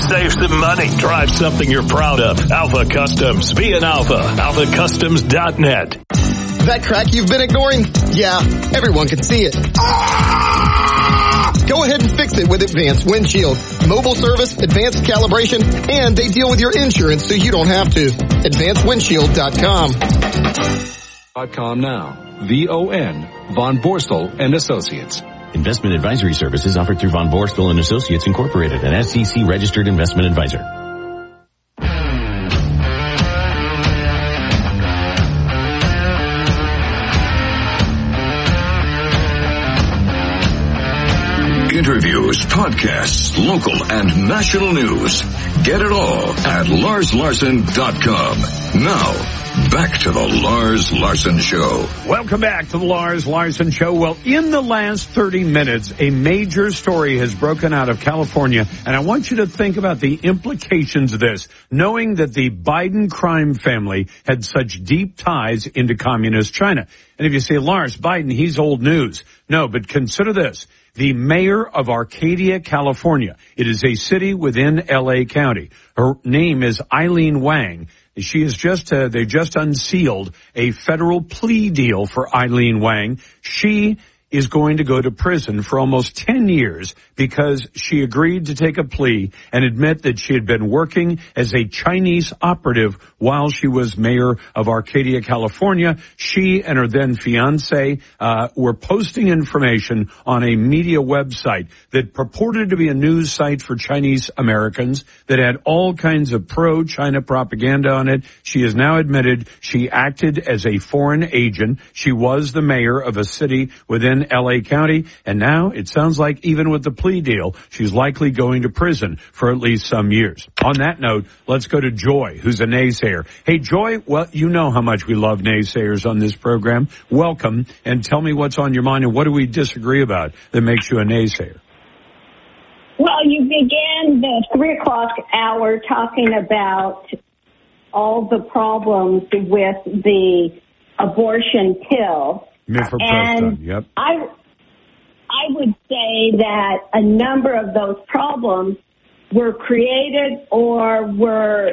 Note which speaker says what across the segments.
Speaker 1: Save some money. Drive something you're proud of. Alpha Customs. Be an Alpha. AlphaCustoms.net.
Speaker 2: That crack you've been ignoring? Yeah, everyone can see it. Go ahead and fix it with Advanced Windshield. Mobile service, advanced calibration, and they deal with your insurance so you don't have to. AdvancedWindshield.com.
Speaker 3: now. VON, Von Borstel and Associates.
Speaker 4: Investment advisory services offered through Von Borstel and Associates Incorporated, an SEC registered investment advisor.
Speaker 5: Interviews, podcasts, local and national news. Get it all at LarsLarson.com. Now, back to the Lars Larson Show.
Speaker 6: Welcome back to the Lars Larson Show. Well, in the last 30 minutes, a major story has broken out of California, and I want you to think about the implications of this, knowing that the Biden crime family had such deep ties into communist China. And if you say, Lars, Biden, he's old news. No, but consider this. The mayor of Arcadia, California. It is a city within L.A. County. Her name is Eileen Wang. She is they just unsealed a federal plea deal for Eileen Wang. She is going to go to prison for almost 10 years because she agreed to take a plea and admit that she had been working as a Chinese operative while she was mayor of Arcadia, California. She and her then fiance were posting information on a media website that purported to be a news site for Chinese Americans that had all kinds of pro-China propaganda on it. She has now admitted she acted as a foreign agent. She was the mayor of a city within L.A. County, and now it sounds like even with the plea deal, she's likely going to prison for at least some years. On that note, let's go to Joy, who's a naysayer. Hey, Joy, well, you know how much we love naysayers on this program. Welcome, and tell me what's on your mind, and what do we disagree about that makes you a naysayer?
Speaker 7: Well, you began the 3 o'clock hour talking about all the problems with the abortion pill.
Speaker 6: And
Speaker 7: yep. I would say that a number of those problems were created or were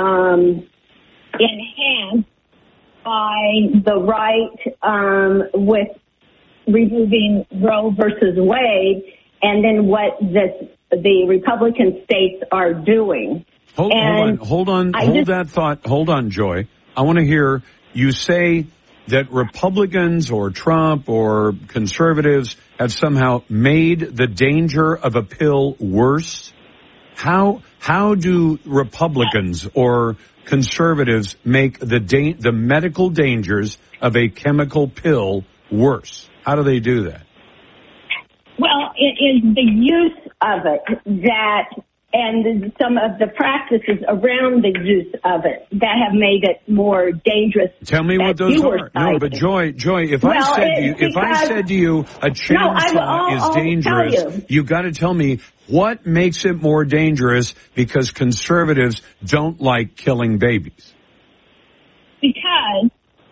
Speaker 7: enhanced by the right with removing Roe versus Wade, and then what the Republican states are doing.
Speaker 6: Hold on, Joy. I want to hear you say that Republicans or Trump or conservatives have somehow made the danger of a pill worse. How do Republicans or conservatives make the medical dangers of a chemical pill worse? How do they do that?
Speaker 7: Well, it is the use of it and some of the practices around the use of it that have made it more dangerous.
Speaker 6: Tell me what those are. No, but Joy, if I said to you a chainsaw is dangerous, you've got to tell me what makes it more dangerous because conservatives don't like killing babies.
Speaker 7: Because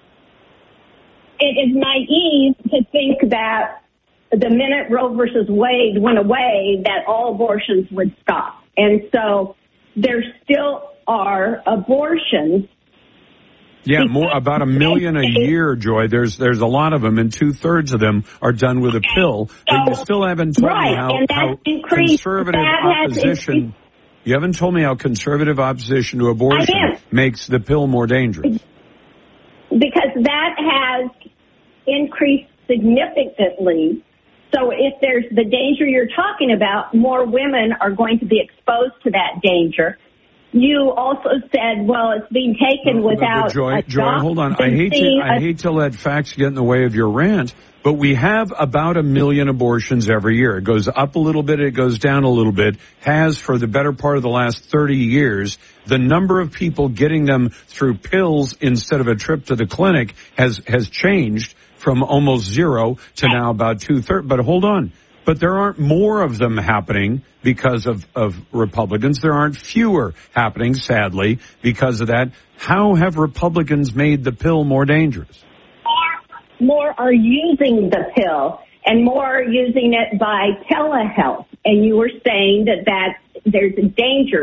Speaker 7: it is naive to think that the minute Roe versus Wade went away, that all abortions would stop. And so there still are abortions.
Speaker 6: Yeah, about 1 million a year, Joy. There's a lot of them, and 2/3 of them are done with a pill. But you still haven't told me how conservative opposition. You haven't told me how conservative opposition to abortion makes the pill more dangerous.
Speaker 7: Because that has increased significantly. So if there's the danger you're talking about, more women are going to be exposed to that danger. You also said, well, it's being taken without
Speaker 6: Joy, hold on. I hate to let facts get in the way of your rant, but we have about 1 million abortions every year. It goes up a little bit, it goes down a little bit, has for the better part of the last 30 years. The number of people getting them through pills instead of a trip to the clinic has changed from almost zero to now about 2/3. But hold on. But there aren't more of them happening because of Republicans. There aren't fewer happening, sadly, because of that. How have Republicans made the pill more dangerous?
Speaker 7: More are using the pill, and more are using it by telehealth. And you were saying that there's a danger